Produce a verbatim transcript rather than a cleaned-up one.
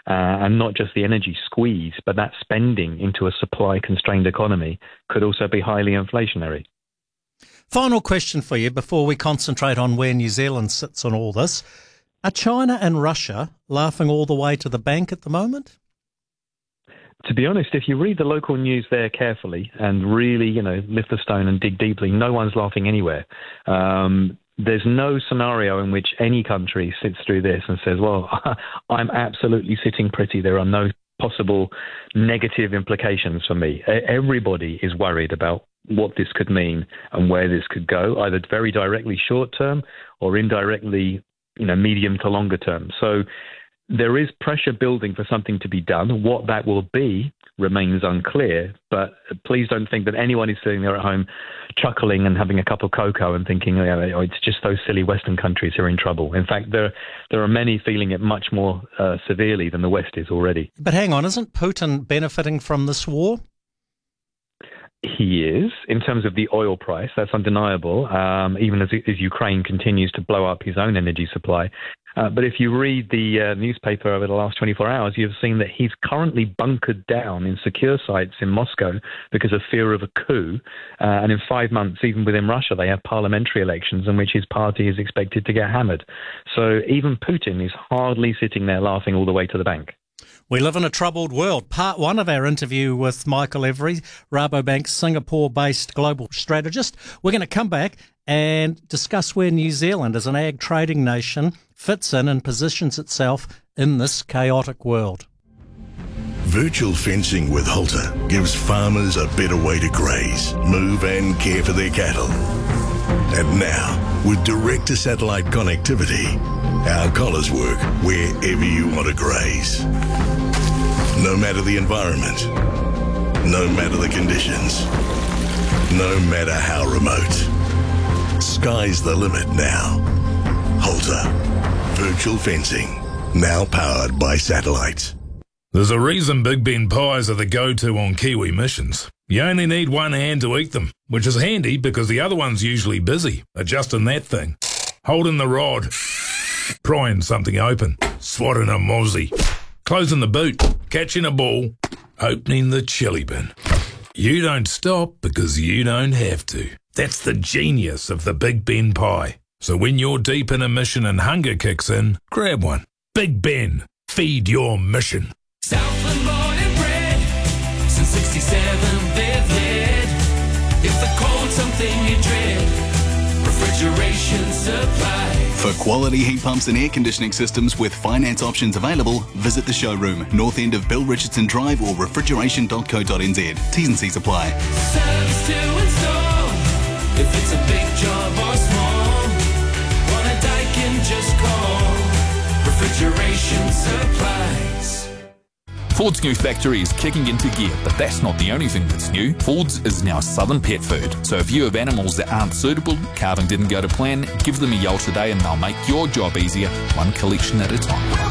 uh, and not just the energy squeeze, but that spending into a supply-constrained economy could also be highly inflationary. Final question for you before we concentrate on where New Zealand sits on all this. Are China and Russia laughing all the way to the bank at the moment? To be honest, if you read the local news there carefully and really, you know, lift the stone and dig deeply, no one's laughing anywhere. Um, there's no scenario in which any country sits through this and says, well, I'm absolutely sitting pretty. There are no possible negative implications for me. Everybody is worried about what this could mean and where this could go, either very directly short term or indirectly, you know, medium to longer term. So there is pressure building for something to be done. What that will be remains unclear, but please don't think that anyone is sitting there at home chuckling and having a cup of cocoa and thinking, oh, it's just those silly Western countries who are in trouble. In fact, there, there are many feeling it much more uh, severely than the West is already. But hang on, isn't Putin benefiting from this war? He is, in terms of the oil price. That's undeniable, um, even as, as Ukraine continues to blow up his own energy supply. Uh, but if you read the uh, newspaper over the last twenty-four hours, you've seen that he's currently bunkered down in secure sites in Moscow because of fear of a coup. Uh, and in five months, even within Russia, they have parliamentary elections in which his party is expected to get hammered. So even Putin is hardly sitting there laughing all the way to the bank. We live in a troubled world. Part one of our interview with Michael Every, Rabobank's Singapore-based global strategist. We're going to come back and discuss where New Zealand, as an ag trading nation, fits in and positions itself in this chaotic world. Virtual fencing with Halter gives farmers a better way to graze, move and care for their cattle. And now, with direct-to-satellite connectivity, our collars work wherever you want to graze. No matter the environment, no matter the conditions, no matter how remote. Sky's the limit now. Halter. Virtual fencing. Now powered by satellites. There's a reason Big Ben pies are the go-to on Kiwi missions. You only need one hand to eat them, which is handy because the other one's usually busy adjusting that thing, holding the rod, prying something open, swatting a mozzie, closing the boot, catching a ball, opening the chili bin. You don't stop because you don't have to. That's the genius of the Big Ben pie. So when you're deep in a mission and hunger kicks in, grab one. Big Ben, feed your mission. Southland born and bred, since sixty-seven they've led. If the cold's something you dread, refrigeration supply. For quality heat pumps and air conditioning systems with finance options available, visit the showroom, north end of Bill Richardson Drive or refrigeration dot co dot n z. T's and C's apply. Service to install, if it's a big job or small. Want a Daikin, just call Refrigeration Supplies. Ford's new factory is kicking into gear, but that's not the only thing that's new. Ford's is now Southern Pet Food. So if you have animals that aren't suitable, calving didn't go to plan, give them a yell today and they'll make your job easier, one collection at a time.